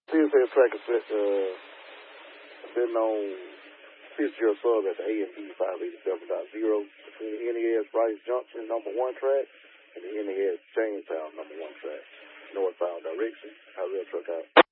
TSA track is sitting on 50-year sub at the A&B 587.0 between the NES Rice Junction number 1 track and the NES Jamestown number 1 track. Northbound direction. Rail truck out.